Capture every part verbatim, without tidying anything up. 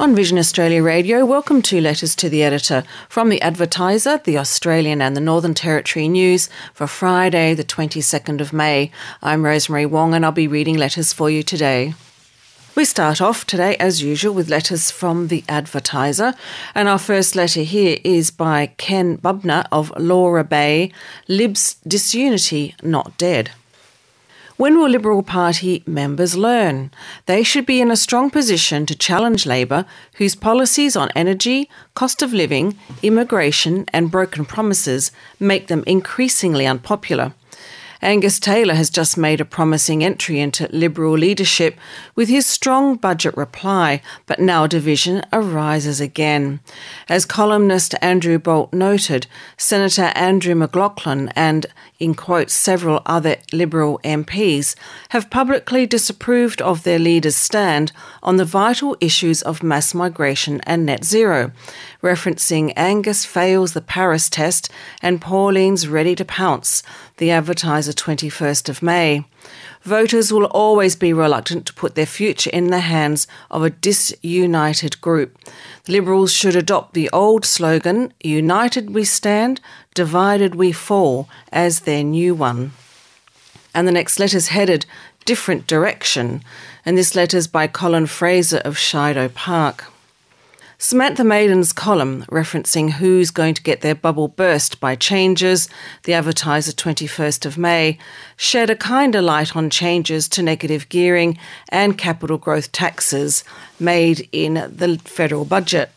On Vision Australia Radio, welcome to Letters to the Editor from The Advertiser, the Australian and the Northern Territory News for Friday the twenty-second of May. I'm Rosemary Wong and I'll be reading letters for you today. We start off today, as usual, with letters from The Advertiser, and our first letter here is by Ken Bubner of Laura Bay, Libs Disunity Not Dead. When will Liberal Party members learn? They should be in a strong position to challenge Labor, whose policies on energy, cost of living, immigration and broken promises make them increasingly unpopular. Angus Taylor has just made a promising entry into Liberal leadership with his strong budget reply, but now division arises again. As columnist Andrew Bolt noted, Senator Andrew McLaughlin and, in quotes, several other Liberal M Ps have publicly disapproved of their leader's stand on the vital issues of mass migration and net zero, referencing Angus fails the Paris test and Pauline's ready to pounce, The Advertiser twenty-first of May. Voters will always be reluctant to put their future in the hands of a disunited group. The Liberals should adopt the old slogan, "United we stand, divided we fall," as their new one. And the next letter's headed Different Direction, and this letter's by Colin Fraser of Shido Park. Samantha Maiden's column, referencing who's going to get their bubble burst by changes, The Advertiser twenty-first of May, shed a kinder light on changes to negative gearing and capital growth taxes made in the federal budget.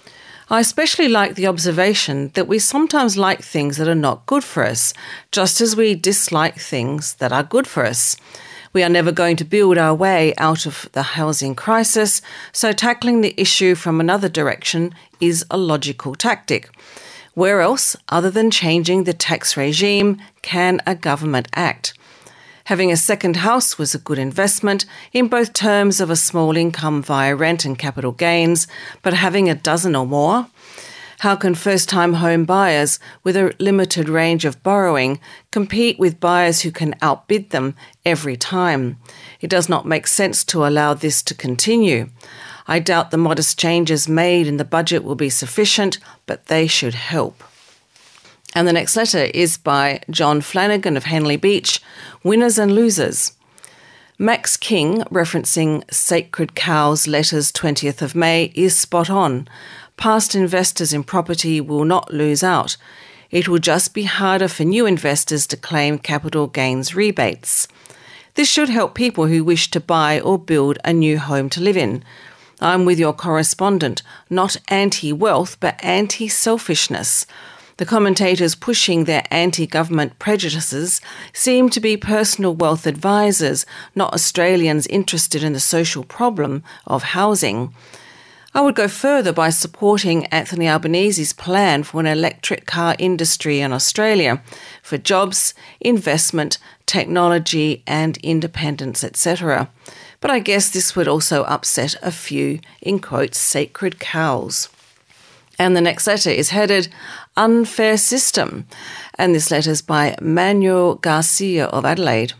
I especially like the observation that we sometimes like things that are not good for us, just as we dislike things that are good for us. We are never going to build our way out of the housing crisis, so tackling the issue from another direction is a logical tactic. Where else, other than changing the tax regime, can a government act? Having a second house was a good investment in both terms of a small income via rent and capital gains, but having a dozen or more? How can first-time home buyers with a limited range of borrowing compete with buyers who can outbid them every time? It does not make sense to allow this to continue. I doubt the modest changes made in the budget will be sufficient, but they should help. And the next letter is by John Flanagan of Henley Beach, Winners and Losers. Max King, referencing Sacred Cow's letters twentieth of May, is spot on. Past investors in property will not lose out. It will just be harder for new investors to claim capital gains rebates. This should help people who wish to buy or build a new home to live in. I'm with your correspondent, not anti-wealth but anti-selfishness. The commentators pushing their anti-government prejudices seem to be personal wealth advisors, not Australians interested in the social problem of housing. I would go further by supporting Anthony Albanese's plan for an electric car industry in Australia for jobs, investment, technology and independence, et cetera. But I guess this would also upset a few, in quotes, sacred cows. And the next letter is headed Unfair System, and this letter's by Manuel Garcia of Adelaide.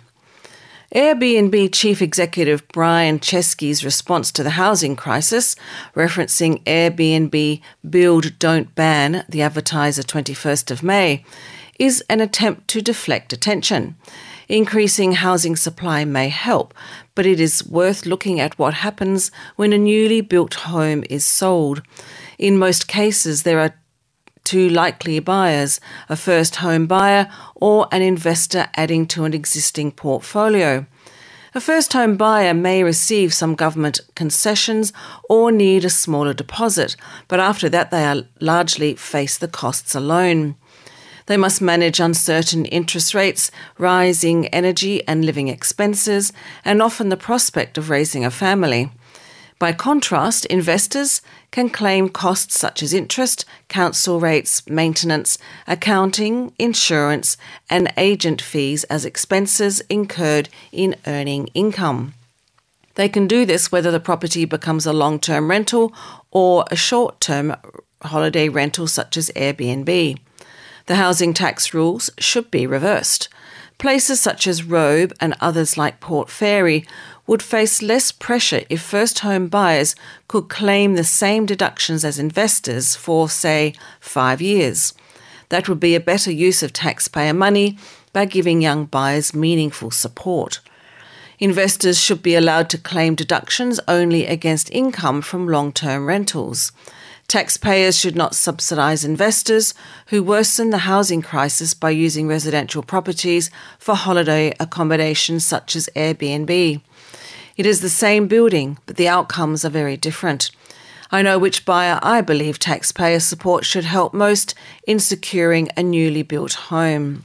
Airbnb Chief Executive Brian Chesky's response to the housing crisis, referencing Airbnb Build Don't Ban, The Advertiser twenty-first of May, is an attempt to deflect attention. Increasing housing supply may help, but it is worth looking at what happens when a newly built home is sold. In most cases, there are two likely buyers, a first home buyer or an investor adding to an existing portfolio. A first home buyer may receive some government concessions or need a smaller deposit, but after that they are largely face the costs alone. They must manage uncertain interest rates, rising energy and living expenses, and often the prospect of raising a family. By contrast, investors can claim costs such as interest, council rates, maintenance, accounting, insurance, and agent fees as expenses incurred in earning income. They can do this whether the property becomes a long-term rental or a short-term holiday rental such as Airbnb. The housing tax rules should be reversed. Places such as Robe and others like Port Fairy would face less pressure if first home buyers could claim the same deductions as investors for, say, five years. That would be a better use of taxpayer money by giving young buyers meaningful support. Investors should be allowed to claim deductions only against income from long-term rentals. Taxpayers should not subsidise investors who worsen the housing crisis by using residential properties for holiday accommodation such as Airbnb. It is the same building, but the outcomes are very different. I know which buyer I believe taxpayer support should help most in securing a newly built home.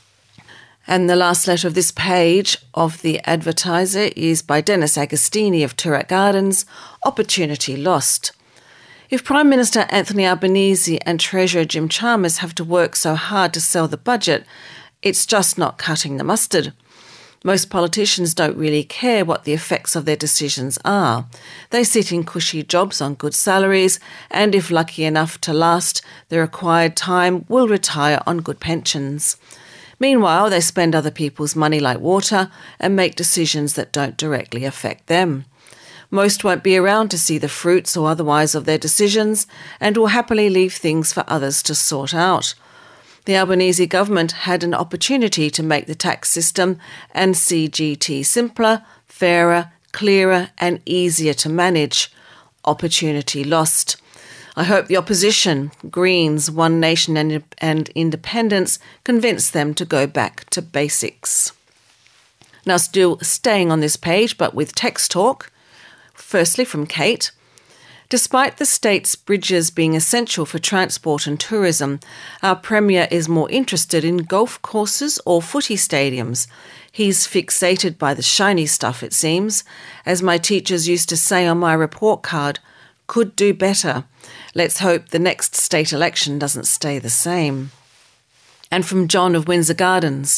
And the last letter of this page of The Advertiser is by Dennis Agostini of Toorak Gardens, Opportunity Lost. If Prime Minister Anthony Albanese and Treasurer Jim Chalmers have to work so hard to sell the budget, it's just not cutting the mustard. Most politicians don't really care what the effects of their decisions are. They sit in cushy jobs on good salaries and, if lucky enough to last the required time, will retire on good pensions. Meanwhile, they spend other people's money like water and make decisions that don't directly affect them. Most won't be around to see the fruits or otherwise of their decisions and will happily leave things for others to sort out. The Albanese government had an opportunity to make the tax system and C G T simpler, fairer, clearer and easier to manage. Opportunity lost. I hope the opposition, Greens, One Nation and, and Independents, convince them to go back to basics. Now, still staying on this page, but with text talk. Firstly, from Kate. Despite the state's bridges being essential for transport and tourism, our Premier is more interested in golf courses or footy stadiums. He's fixated by the shiny stuff, it seems. As my teachers used to say on my report card, could do better. Let's hope the next state election doesn't stay the same. And from John of Windsor Gardens.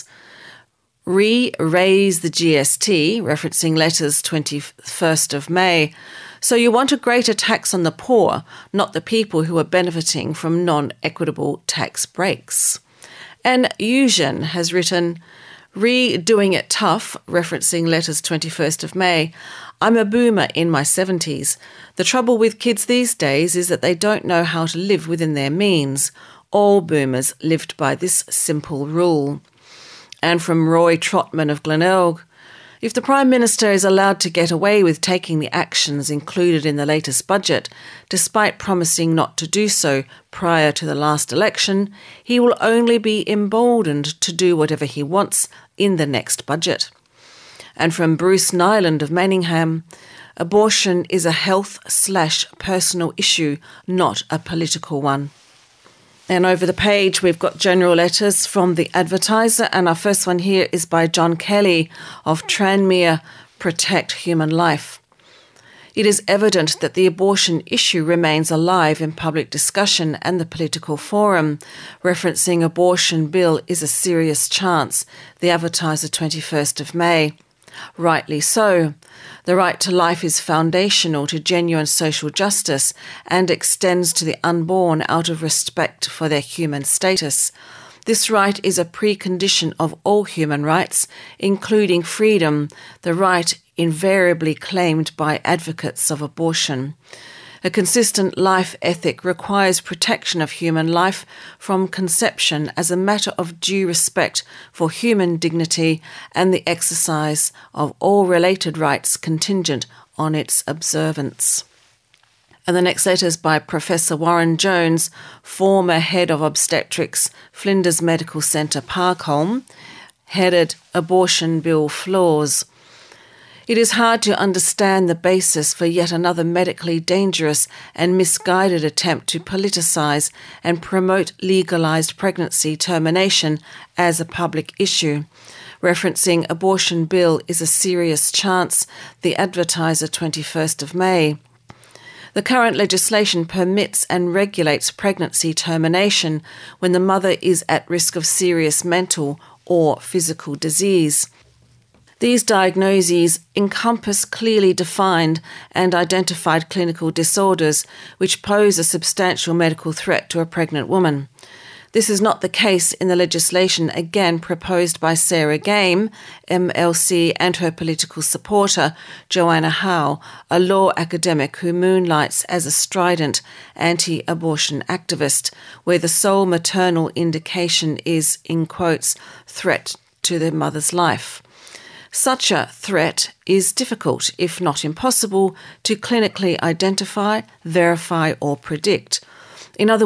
Re-raise the G S T, referencing letters twenty-first of May. So you want a greater tax on the poor, not the people who are benefiting from non-equitable tax breaks. And Eugen has written, Re-doing it tough, referencing letters twenty-first of May. I'm a boomer in my seventies. The trouble with kids these days is that they don't know how to live within their means. All boomers lived by this simple rule. And from Roy Trotman of Glenelg, if the Prime Minister is allowed to get away with taking the actions included in the latest budget, despite promising not to do so prior to the last election, he will only be emboldened to do whatever he wants in the next budget. And from Bruce Nyland of Manningham, abortion is a health slash personal issue, not a political one. And over the page, we've got general letters from The Advertiser, and our first one here is by John Kelly of Tranmere Protect Human Life. It is evident that the abortion issue remains alive in public discussion and the political forum. Referencing abortion bill is a serious chance. The Advertiser, twenty-first of May. Rightly so. The right to life is foundational to genuine social justice and extends to the unborn out of respect for their human status. This right is a precondition of all human rights, including freedom, the right invariably claimed by advocates of abortion. A consistent life ethic requires protection of human life from conception as a matter of due respect for human dignity and the exercise of all related rights contingent on its observance. And the next letter is by Professor Warren Jones, former head of obstetrics, Flinders Medical Centre, Parkholme, headed Abortion Bill Flaws. It is hard to understand the basis for yet another medically dangerous and misguided attempt to politicise and promote legalised pregnancy termination as a public issue. Referencing abortion bill is a serious chance. The Advertiser, twenty-first of May. The current legislation permits and regulates pregnancy termination when the mother is at risk of serious mental or physical disease. These diagnoses encompass clearly defined and identified clinical disorders which pose a substantial medical threat to a pregnant woman. This is not the case in the legislation again proposed by Sarah Game, M L C, and her political supporter, Joanna Howe, a law academic who moonlights as a strident anti-abortion activist, where the sole maternal indication is, in quotes, threat to the mother's life. Such a threat is difficult, if not impossible, to clinically identify, verify or predict. In other